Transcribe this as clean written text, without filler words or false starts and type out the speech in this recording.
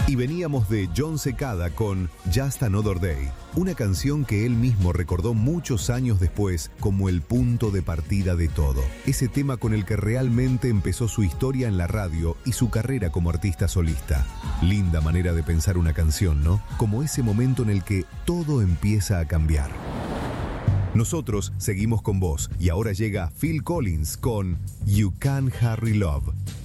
Y veníamos de John Secada con Just Another Day, una canción que él mismo recordó muchos años después como el punto de partida de todo. Ese tema con el que realmente empezó su historia en la radio y su carrera como artista solista. Linda manera de pensar una canción, ¿no? Como ese momento en el que todo empieza a cambiar. Nosotros seguimos con vos y ahora llega Phil Collins con You Can Hurry Love.